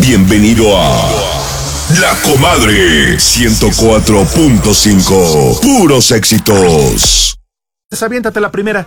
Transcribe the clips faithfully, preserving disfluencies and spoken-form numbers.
Bienvenido a La Comadre ciento cuatro punto cinco. Puros éxitos. Aviéntate la primera.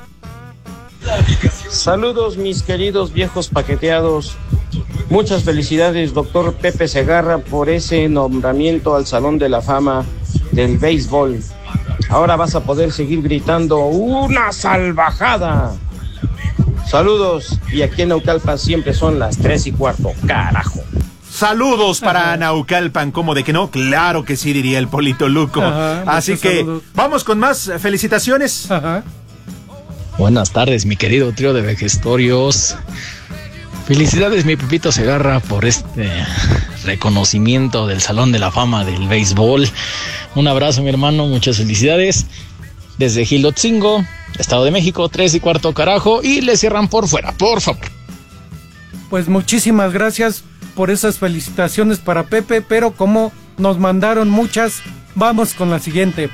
Saludos mis queridos viejos paqueteados. Muchas felicidades, doctor Pepe Segarra, por ese nombramiento al Salón de la Fama del Béisbol. Ahora vas a poder seguir gritando ¡una salvajada! Saludos, y aquí en Naucalpan siempre son las tres y cuarto, carajo. Saludos para Ajá. Naucalpan, ¿cómo de que no? Claro que sí, diría el Polito Luco. Ajá, Así que saludos. Vamos con más felicitaciones. Ajá. Buenas tardes, mi querido trío de vejestorios. Felicidades, mi Pepito Segarra, por este reconocimiento del Salón de la Fama del Béisbol. Un abrazo, mi hermano, muchas felicidades. Desde Gilotzingo, Estado de México, tres y cuarto, carajo. Y le cierran por fuera, por favor. Pues muchísimas gracias por esas felicitaciones para Pepe, pero como nos mandaron muchas, vamos con la siguiente.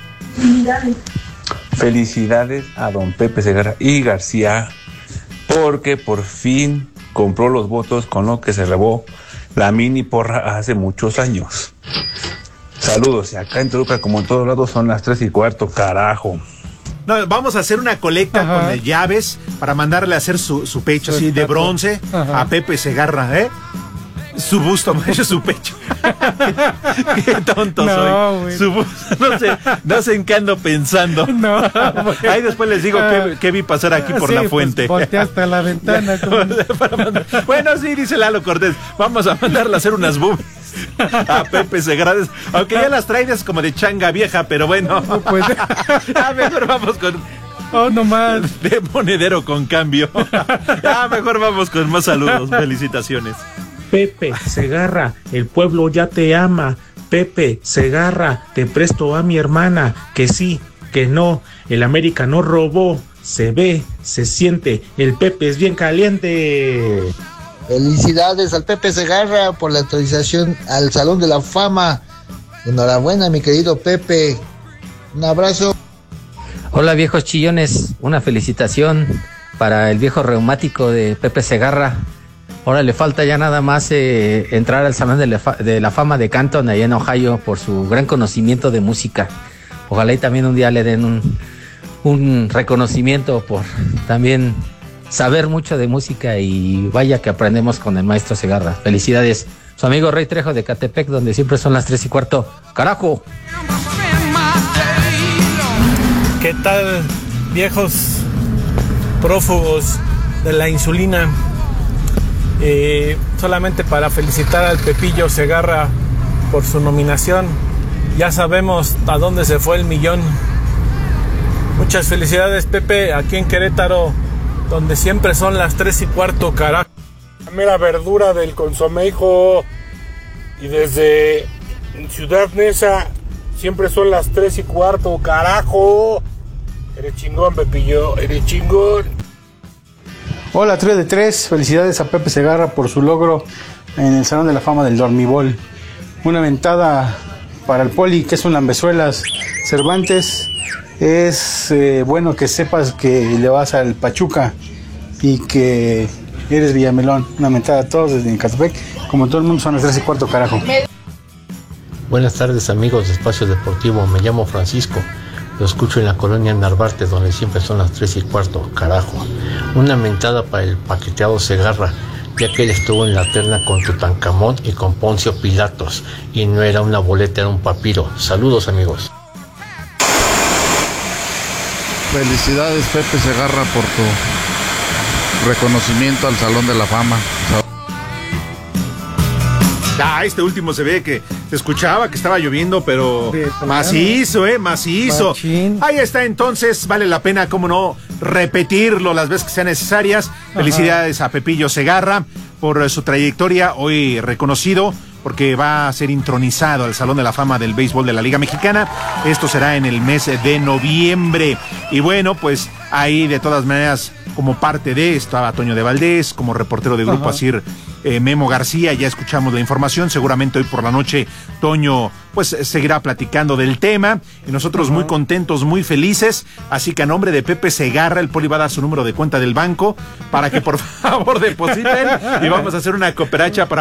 Felicidades a don Pepe Segarra y García, porque por fin compró los votos con lo que se robó la mini porra hace muchos años. Saludos, y acá en Toluca, como en todos lados, son las tres y cuarto, carajo. No, vamos a hacer una colecta Ajá. con llaves para mandarle a hacer su, su pecho, su así de bronce Ajá. a Pepe Segarra, ¿eh? Su busto, hecho su pecho. Qué tonto no, soy. Su busto, no sé, no sé en qué ando pensando. No, ahí después les digo que, que vi pasar aquí por sí, la fuente. Pues, voltea hasta la ventana. Bueno, sí, dice Lalo Cortés, vamos a mandarle a hacer unas boobies a Pepe Segarra, aunque ya las traes como de changa vieja, pero bueno. Pues, a mejor vamos con... Oh, no más. De monedero con cambio. Ya, mejor vamos con más saludos. Felicitaciones. Pepe Segarra, el pueblo ya te ama. Pepe Segarra, te presto a mi hermana. Que sí, que no, el América no robó. Se ve, se siente, el Pepe es bien caliente. Felicidades al Pepe Segarra por la autorización al Salón de la Fama. Enhorabuena, mi querido Pepe. Un abrazo. Hola, viejos chillones, una felicitación para el viejo reumático de Pepe Segarra. Ahora le falta ya nada más eh, entrar al Salón de la, fa- de la Fama de Canton allá en Ohio por su gran conocimiento de música. Ojalá y también un día le den un, un reconocimiento por también saber mucho de música, y vaya que aprendemos con el maestro Segarra. Felicidades. Su amigo Rey Trejo de Catepec, donde siempre son las tres y cuarto. ¡Carajo! ¿Qué tal, viejos prófugos de la insulina? Eh, solamente para felicitar al Pepillo Segarra por su nominación. Ya sabemos a dónde se fue el millón. Muchas felicidades, Pepe, aquí en Querétaro, donde siempre son las tres y cuarto, carajo. La mera verdura del consomé, hijo. Y desde Ciudad Neza siempre son las tres y cuarto, carajo. Eres chingón, Pepillo, eres chingón. Hola, tres de tres. Felicidades a Pepe Segarra por su logro en el Salón de la Fama del Dormibol. Una ventada para el Poli, que es un lambezuelas. Cervantes, es eh, bueno que sepas que le vas al Pachuca y que eres Villamelón. Una mentada a todos desde Catepec. Como todo el mundo, son las tres y cuarto, carajo. Buenas tardes, amigos de Espacio Deportivo. Me llamo Francisco. Lo escucho en la colonia Narvarte, donde siempre son las tres y cuarto, carajo. Una mentada para el paqueteado Segarra, ya que él estuvo en la terna con Tutankamón y con Poncio Pilatos, y no era una boleta, era un papiro. Saludos, amigos. Felicidades, Pepe Segarra, por tu reconocimiento al Salón de la Fama. Ah, este último se ve que se escuchaba que estaba lloviendo, pero macizo, eh, macizo. Machín. Ahí está, entonces, vale la pena, cómo no, repetirlo las veces que sean necesarias. Ajá. Felicidades a Pepillo Segarra por su trayectoria, hoy reconocido, porque va a ser intronizado al Salón de la Fama del Béisbol de la Liga Mexicana. Esto será en el mes de noviembre. Y bueno, pues ahí de todas maneras, como parte de esto, estaba Toño de Valdés, como reportero de Grupo Asir, eh, Memo García, ya escuchamos la información. Seguramente hoy por la noche Toño pues seguirá platicando del tema, y nosotros uh-huh. muy contentos, muy felices. Así que a nombre de Pepe Segarra, el Poli va a dar su número de cuenta del banco para que por favor depositen, y vamos a hacer una cooperacha para